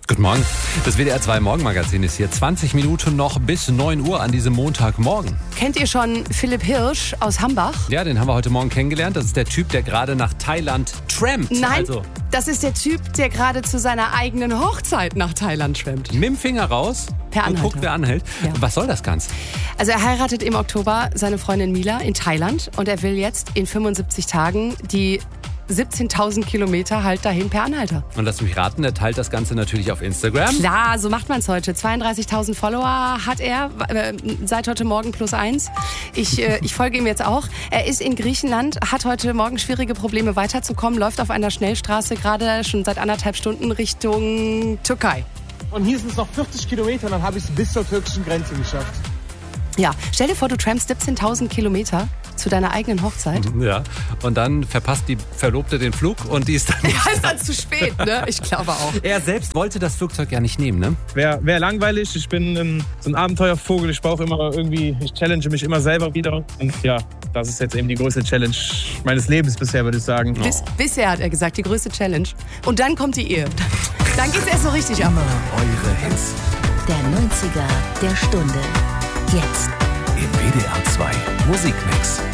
Guten Morgen. Das WDR 2 Morgenmagazin ist hier. 20 Minuten noch bis 9 Uhr an diesem Montagmorgen. Kennt ihr schon Philipp Hirsch aus Hambach? Ja, den haben wir heute Morgen kennengelernt. Das ist der Typ, der gerade nach Thailand trampt. Nein, das ist der Typ, der gerade zu seiner eigenen Hochzeit nach Thailand trampt. Mit dem Finger raus Per und Anhalter. guckt, wer anhält. Ja. Was soll das Ganze? Also er heiratet im Oktober seine Freundin Mila in Thailand und er will jetzt in 75 Tagen die 17.000 Kilometer halt dahin per Anhalter. Und lass mich raten, der teilt das Ganze natürlich auf Instagram. Klar, so macht man es heute. 32.000 Follower hat er, seit heute Morgen +1. Ich folge ihm jetzt auch. Er ist in Griechenland, hat heute Morgen schwierige Probleme weiterzukommen, läuft auf einer Schnellstraße gerade schon seit 1,5 Stunden Richtung Türkei. Und hier sind es noch 40 Kilometer, dann habe ich es bis zur türkischen Grenze geschafft. Ja, stell dir vor, du trampst 17.000 Kilometer zu deiner eigenen Hochzeit. Ja, und dann verpasst die Verlobte den Flug und die ist dann nicht Ja, ist dann zu spät, ne? Ich glaube auch. Er selbst wollte das Flugzeug ja nicht nehmen, ne? Wäre langweilig, ich bin so ein Abenteuervogel, ich brauche immer irgendwie, ich challenge mich immer selber wieder. Und ja, das ist jetzt eben die größte Challenge meines Lebens bisher, würde ich sagen. Bisher hat er gesagt, die größte Challenge. Und dann kommt die Ehe. Dann geht's erst so richtig ab. Eure Hits Der 90er der Stunde. Jetzt. im WDR 2 Musikmix.